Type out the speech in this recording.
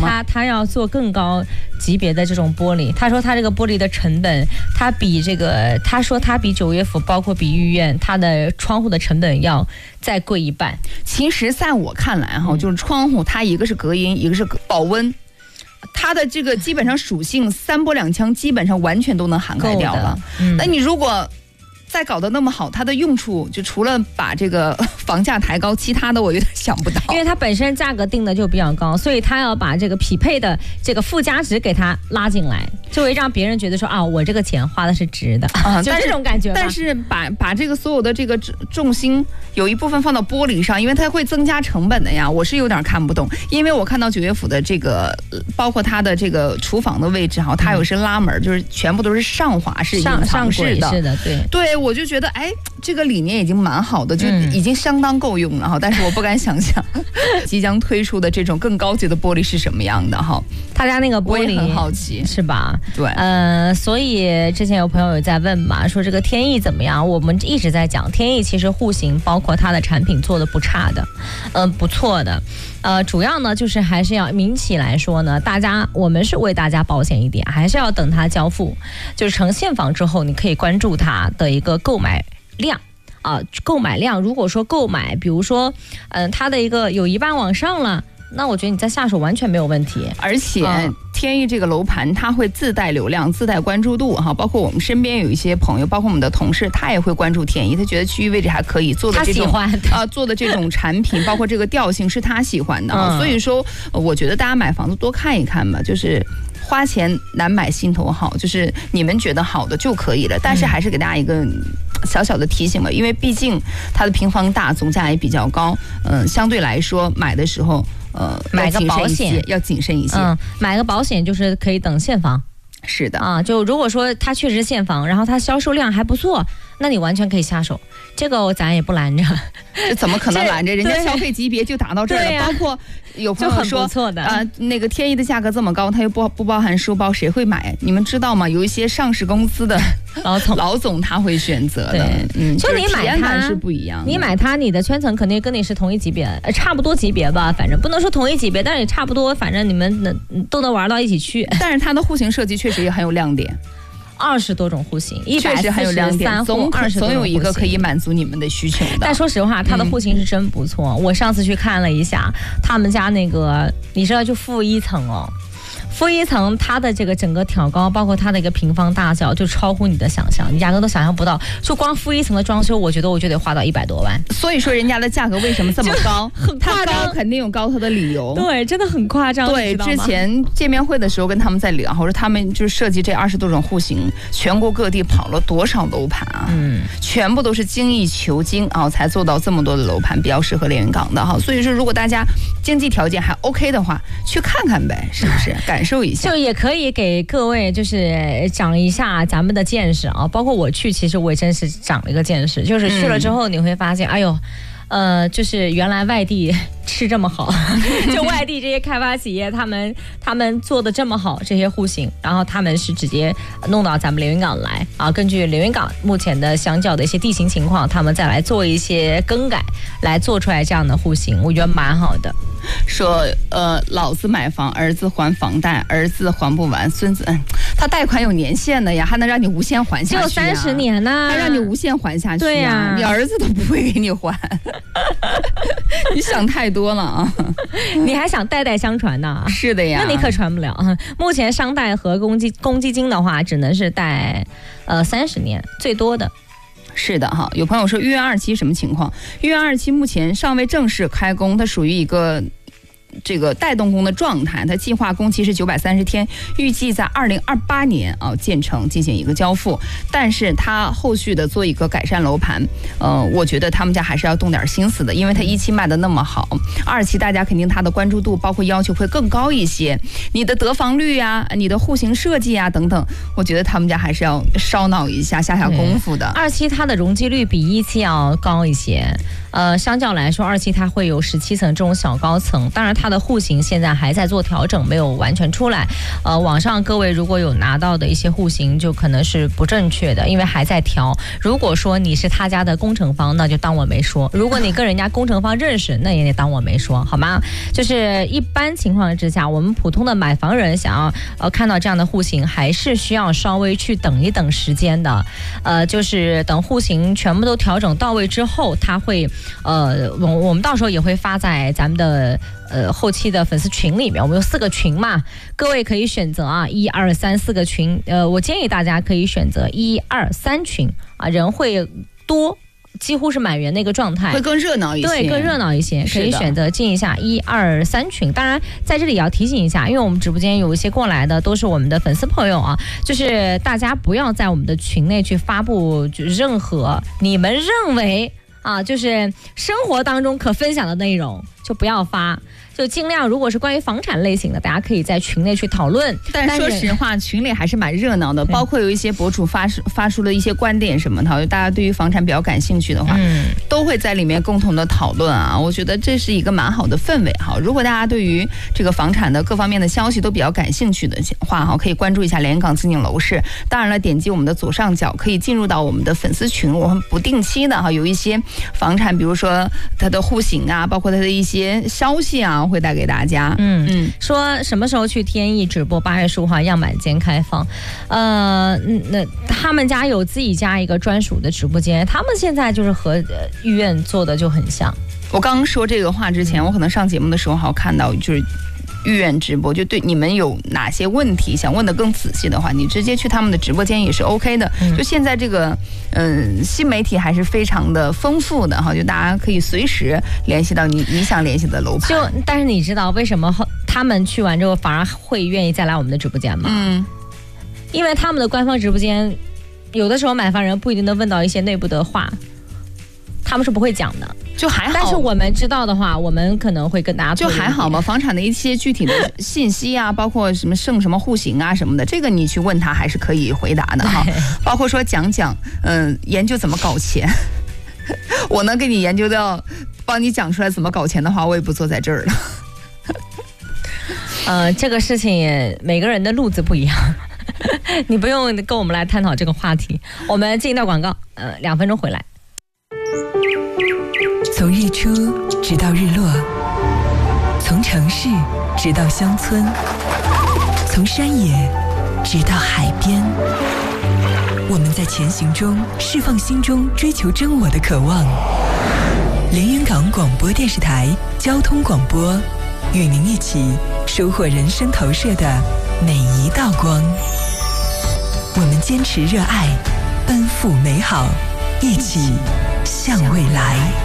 吗？他要做更高级别的这种玻璃。他说他这个玻璃的成本，他说他比九月府，包括比御苑，他的窗户的成本要再贵一半。 其实在我看来哈，就是窗户它一个是隔音，一个是保温。它的这个基本上属性三波两枪基本上完全都能涵盖掉了。那你如果再搞得那么好，它的用处就除了把这个房价抬高，其他的我有点想不到。 因为它本身价格定的就比较高，所以它要把这个匹配的这个附加值给它拉进来，就会让别人觉得说啊，我这个钱花的是值的啊，就这种感觉。 但是把这个所有的这个重心有一部分放到玻璃上，因为它会增加成本的呀，我是有点看不懂。因为我看到九月府的这个，包括它的这个厨房的位置哈，它有是拉门，就是全部都是上滑式、隐藏式的， 是的， 对，我就觉得哎，这个理念已经蛮好的，就已经相当够用了哈。但是我不敢想象即将推出的这种更高级的玻璃是什么样的哈。 他家那个玻璃，我也很好奇， 是吧？ 对， 所以之前有朋友有在问嘛，说这个天翼怎么样？我们一直在讲天翼，其实户型包括它的产品做的不差的，不错的。主要呢就是还是要民企来说呢，我们是为大家保险一点，还是要等它交付，就是成现房之后，你可以关注它的一个购买量。购买量，如果说购买，比如说，它的一个有一半往上了，那我觉得你再下手完全没有问题。 而且天翼这个楼盘它会自带流量、自带关注度哈，包括我们身边有一些朋友，包括我们的同事，他也会关注天翼，他觉得区域位置还可以，做的这种做的这种产品，包括这个调性是他喜欢的所以说，我觉得大家买房子多看一看吧，就是花钱难买心头好，就是你们觉得好的就可以了。但是还是给大家一个小小的提醒吧，因为毕竟它的平方大，总价也比较高，相对来说买的时候， 买个保险要谨慎一些。 买个保险就是可以等现房。 是的就如果说它确实现房，然后它销售量还不错，那你完全可以下手，这个咱也不拦着。 这怎么可能拦着？人家消费级别就达到这儿了，包括有朋友说那个天翼的价格这么高，它又不包含书包，谁会买？你们知道吗？有一些上市公司的老总他会选择的。 就你买它是不一样的。 你买它，你的圈层肯定跟你是同一级别，差不多级别吧，反正不能说同一级别，但是也差不多，反正你们都能玩到一起去。 但是它的户型设计确实也很有亮点。 20多种户型 ，143户，总有一个可以满足你们的需求的。 但说实话，它的户型是真不错。我上次去看了一下，他们家那个，你知道就负1层哦。负1层它的这个整个挑高，包括它的一个平方大小，就超乎你的想象，你压根都想象不到。就光负1层的装修，我觉得我就得花到100多万。 所以说人家的价格为什么这么高？ 很夸张， 它高肯定有高它的理由。 对，真的很夸张。 对，之前见面会的时候跟他们在聊，我说他们就设计这20多种户型，全国各地跑了多少楼盘啊？全部都是精益求精才做到这么多的楼盘，比较适合连云港的哈。所以说，如果大家经济条件还 OK 的话，去看看呗，是不是？感受一下， 就也可以给各位就是长一下咱们的见识包括我去，其实我也真是长了一个见识，就是去了之后你会发现，哎呦。就是原来外地吃这么好，就外地这些开发企业，他们做的这么好，这些户型，然后他们是直接弄到咱们连云港来根据连云港目前的相较的一些地形情况，他们再来做一些更改，来做出来这样的户型，我觉得蛮好的。 说老子买房，儿子还房贷，儿子还不完，孙子他贷款有年限的呀，还能让你无限还下去， 只有30年呢， 还让你无限还下去， 对呀， 你儿子都不会给你还。你想太多了你还想代代相传呢？ 是的呀， 那你可传不了。目前商贷和公积金的话，只能是贷30年最多的。 是的哈，有朋友说豫园2期什么情况？豫园2期目前尚未正式开工，它属于一个这个带动工的状态，它计划工期是930天，预计在2028年建成进行一个交付。但是它后续的做一个改善楼盘，我觉得他们家还是要动点心思的，因为它1期卖的那么好，2期大家肯定它的关注度包括要求会更高一些，你的得房率啊，你的户型设计啊等等，我觉得他们家还是要烧脑一下，下功夫的。 2期它的容积率比1期要高一些，相较来说2期它会有17层这种小高层，当然它它的户型现在还在做调整，没有完全出来。网上各位如果有拿到的一些户型，就可能是不正确的，因为还在调。如果说你是他家的工程方，那就当我没说；如果你跟人家工程方认识，那也得当我没说，好吗？就是一般情况之下，我们普通的买房人想要看到这样的户型，还是需要稍微去等一等时间的。就是等户型全部都调整到位之后，它会我们到时候也会发在咱们的后期的粉丝群里面，我们有4个群嘛，各位可以选择啊，1、2、3、4个群。我建议大家可以选择1、2、3群啊，人会多。几乎是满员的一个状态， 会更热闹一些。 对，更热闹一些，可以选择进一下1、2、3群。当然，在这里也要提醒一下，因为我们直播间有一些过来的都是我们的粉丝朋友啊，就是大家不要在我们的群内去发布任何你们认为就是生活当中可分享的内容，就不要发。就尽量，如果是关于房产类型的，大家可以在群内去讨论。 但说实话，群里还是蛮热闹的，包括有一些博主发出了一些观点什么的，大家对于房产比较感兴趣的话，都会在里面共同的讨论啊。我觉得这是一个蛮好的氛围哈。如果大家对于这个房产的各方面的消息都比较感兴趣的话哈，可以关注一下连云港资景楼市。当然了，点击我们的左上角可以进入到我们的粉丝群，我们不定期的有一些房产，比如说它的户型啊，包括它的一些消息啊，会带给大家。 说什么时候去天意直播？8月15号样板间开放。那他们家有自己家一个专属的直播间，他们现在就是和医院做的就很像。 我刚说这个话之前，我可能上节目的时候看到就是预愿直播，就对你们有哪些问题想问的更仔细的话，你直接去他们的直播间也是 OK 的。就现在这个新媒体还是非常的丰富的哈，就大家可以随时联系到你想联系的楼盘。 但是你知道为什么他们去完之后反而会愿意再来我们的直播间吗？因为他们的官方直播间有的时候买房人不一定能问到一些内部的话，他们是不会讲的。 就还好， 但是我们知道的话，我们可能会跟大家就还好嘛。房产的一些具体的信息啊，包括什么户型啊什么的，这个你去问他还是可以回答的哈。包括说讲研究怎么搞钱，我能给你研究到帮你讲出来怎么搞钱的话，我也不坐在这儿了。这个事情每个人的路子不一样，你不用跟我们来探讨这个话题。我们进一段广告，2分钟回来。 从日出直到日落，从城市直到乡村，从山野直到海边，我们在前行中释放心中追求真我的渴望。连云港广播电视台交通广播，与您一起收获人生投射的每一道光。我们坚持热爱，奔赴美好，一起向未来。